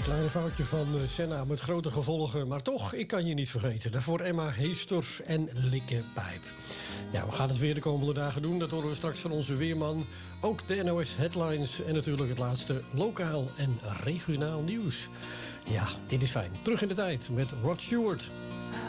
Kleine foutje van Senna met grote gevolgen. Maar toch, ik kan je niet vergeten. Daarvoor Emma Heesters en Likke Pijp. Ja, we gaan het weer de komende dagen doen. Dat horen we straks van onze weerman. Ook de NOS Headlines en natuurlijk het laatste lokaal en regionaal nieuws. Ja, dit is fijn. Terug in de tijd met Rod Stewart.